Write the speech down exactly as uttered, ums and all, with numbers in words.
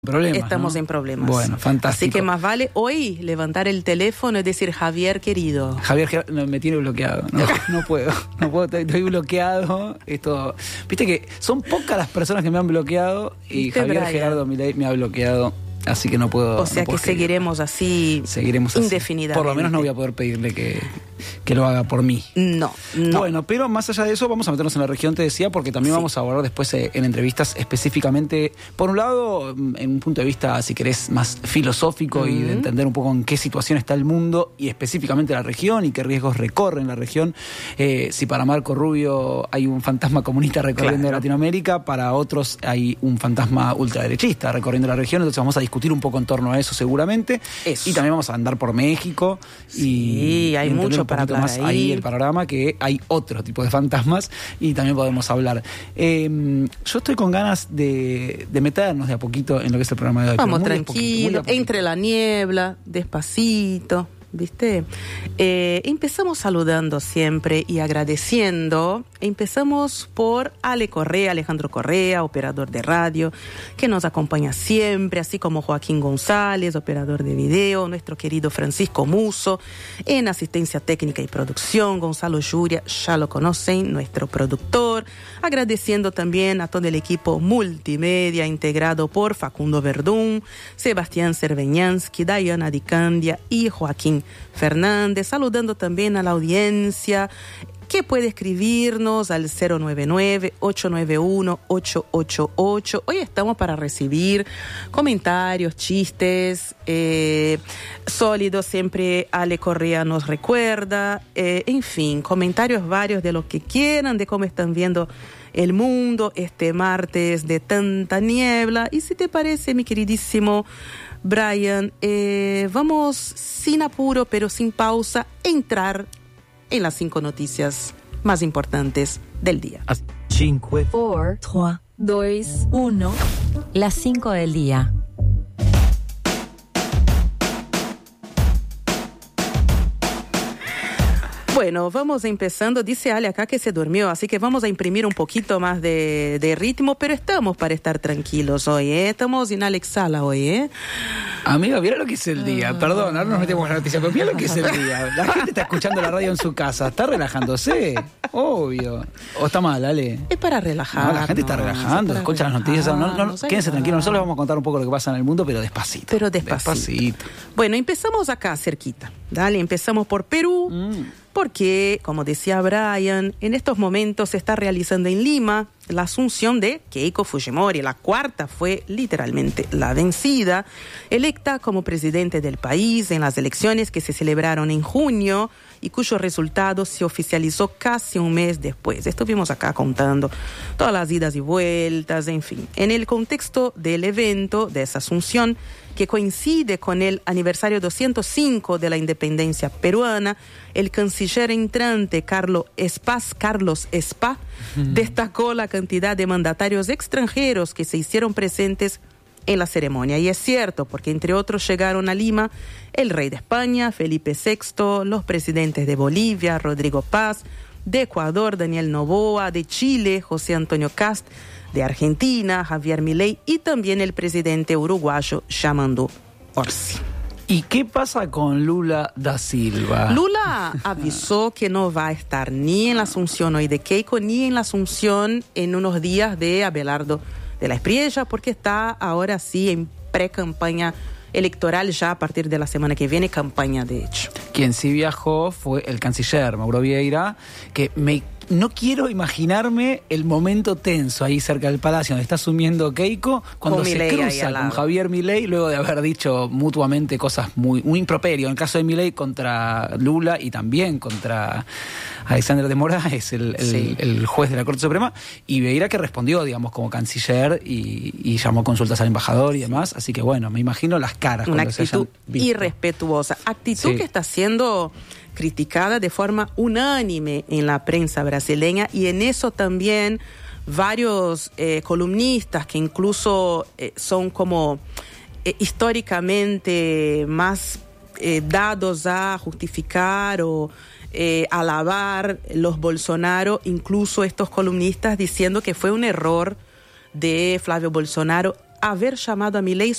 Problemas, estamos ¿no? en problemas. Bueno, fantástico. Así que más vale hoy levantar el teléfono y decir, Javier, querido. Javier no, me tiene bloqueado. No, no puedo. No puedo. Estoy bloqueado. Esto, viste que son pocas las personas que me han bloqueado y Javier Brian? Gerardo Milei me ha bloqueado. Así que no puedo. O sea no puedo que seguiremos así. Seguiremos así. Indefinidamente. Por lo menos no voy a poder pedirle que, que lo haga por mí. No, no. Bueno, pero más allá de eso, vamos a meternos en la región, te decía, porque también sí. vamos a abordar después eh, en entrevistas específicamente, por un lado, en un punto de vista, si querés, más filosófico uh-huh. y de entender un poco en qué situación está el mundo y específicamente la región y qué riesgos recorren la región. Eh, si para Marco Rubio hay un fantasma comunista recorriendo claro. Latinoamérica, para otros hay un fantasma ultraderechista recorriendo la región, entonces vamos a discutir un poco en torno a eso seguramente. Eso. Y también vamos a andar por México. Sí, y, hay y mucho para hablar más ahí. ahí el panorama, que hay otro tipo de fantasmas y también podemos hablar. Eh, yo estoy con ganas de, de meternos de a poquito en lo que es el programa de hoy. Vamos tranquilo, entre la niebla, despacito. ¿Viste? Eh, empezamos saludando siempre y agradeciendo. Empezamos por Ale Correa, Alejandro Correa, operador de radio, que nos acompaña siempre, así como Joaquín González, operador de video, nuestro querido Francisco Muso, en asistencia técnica y producción, Gonzalo Yuria, ya lo conocen, nuestro productor. Agradeciendo también a todo el equipo multimedia integrado por Facundo Verdún, Sebastián Cerveñansky, Diana Di Candia y Joaquín Fernández, saludando también a la audiencia que puede escribirnos al cero nueve nueve, ocho nueve uno, ocho ocho ocho. Hoy estamos para recibir comentarios, chistes, eh, sólidos, siempre Ale Correa nos recuerda, eh, en fin, comentarios varios de lo que quieran, de cómo están viendo el mundo este martes de tanta niebla. Y si te parece, mi queridísimo Brian, eh, vamos sin apuro, pero sin pausa, entrar en las cinco noticias más importantes del día. cinco, cuatro, tres, dos, uno. Las cinco del día. Bueno, vamos empezando. Dice Ale acá que se durmió, así que vamos a imprimir un poquito más de, de ritmo, pero estamos para estar tranquilos hoy, ¿eh? Estamos en Alex Sala hoy, ¿eh? Amiga, mira lo que es el día. Perdón, ahora nos metemos en la noticia, pero mira lo que es el día. La gente está escuchando la radio en su casa, está relajándose, obvio. ¿O está mal, Ale? Es para relajar. No, la gente está relajando, escucha las noticias. No, no, no, quédense tranquilos, nosotros les vamos a contar un poco lo que pasa en el mundo, pero despacito. Pero despacito. despacito. Bueno, empezamos acá cerquita. Dale, empezamos por Perú. Mm. Porque, como decía Brian, en estos momentos se está realizando en Lima la asunción de Keiko Fujimori. La cuarta fue literalmente la vencida, electa como presidente del país en las elecciones que se celebraron en junio y cuyo resultado se oficializó casi un mes después. Estuvimos acá contando todas las idas y vueltas, en fin. En el contexto del evento, de esa asunción, que coincide con el aniversario doscientos cinco de la independencia peruana, el canciller entrante Carlos Espas, Carlos Espa mm. destacó la cantidad de mandatarios extranjeros que se hicieron presentes en la ceremonia. Y es cierto, porque entre otros llegaron a Lima el rey de España, Felipe sexto, los presidentes de Bolivia, Rodrigo Paz, de Ecuador, Daniel Noboa, de Chile, José Antonio Cast, de Argentina, Javier Milei, y también el presidente uruguayo Yamandu Orsi. ¿Y qué pasa con Lula da Silva? Lula avisó que no va a estar ni en la asunción hoy de Keiko, ni en la asunción en unos días de Abelardo de la Espriella, porque está ahora sí en pre-campaña electoral, ya a partir de la semana que viene, campaña de hecho. Quien sí viajó fue el canciller Mauro Vieira, que me... No quiero imaginarme el momento tenso ahí cerca del palacio donde está asumiendo Keiko cuando con se Milei cruza con Javier Milei luego de haber dicho mutuamente cosas muy, muy improperio. En el caso de Milei contra Lula y también contra Alexander de Moraes, el, el, sí. el juez de la Corte Suprema, y Vieira que respondió, digamos, como canciller y, y llamó consultas al embajador y demás. Así que bueno, me imagino las caras. Una actitud irrespetuosa. Actitud sí. que está siendo criticada de forma unánime en la prensa brasileña, y en eso también varios eh, columnistas que incluso eh, son como eh, históricamente más eh, dados a justificar o eh, alabar los Bolsonaro, incluso estos columnistas diciendo que fue un error de Flavio Bolsonaro haber llamado a Milei